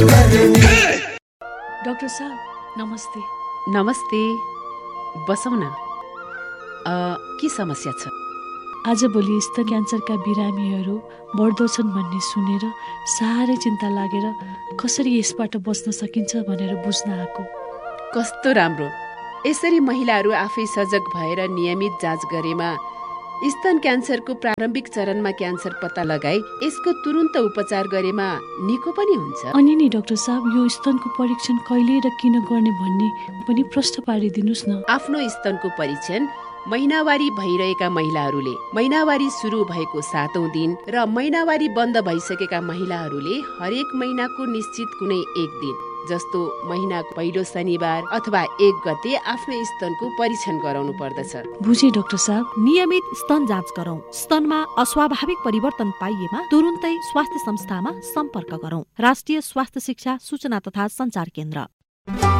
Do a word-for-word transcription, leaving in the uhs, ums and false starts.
Doctor साहब नमस्ते। नमस्ते, बसौँ न। के समस्या छ? आजभोलि स्तन क्यान्सरका बिरामीहरू बढ्दो छन् भन्ने सुनेर साह्रै चिन्ता लागेर कसरी यसबाट बच्न सकिन्छ भनेर बुझ्न आएको। कस्तो राम्रो! यसरी महिलाहरू आफै सजग भएर नियमित जाँच गरेमा स्तन क्यान्सरको प्रारम्भिक चरणमा क्यान्सर पत्ता लगाई यसको तुरुन्त उपचार गरेमा निको पनि हुन्छ। अनि नि डाक्टर साहब, यो स्तनको परीक्षण कहिले र किन गर्ने भन्ने पनि प्रश्न पारिदिनुस् न। आफ्नो स्तनको परीक्षण महिनावारी भइरहेका महिलाहरूले, महिनावारी सुरु भएको सातौं दिन र महिनावारी बन्द भइसकेका महिलाहरूले हरेक महिनाको निश्चित कुनै एक दिन जस्तो महिनाको पहिलो शनिबार अथवा एक गते आफ्नो स्तनको परीक्षण गराउनु पर्दछ। बुझे डाक्टर साहब। नियमित स्तन जाँच गरौं। स्तनमा अस्वाभाविक परिवर्तन पाइएमा तुरुन्तै स्वास्थ्य संस्थामा सम्पर्क गरौं। राष्ट्रिय स्वास्थ्य शिक्षा सूचना तथा संचार केन्द्र।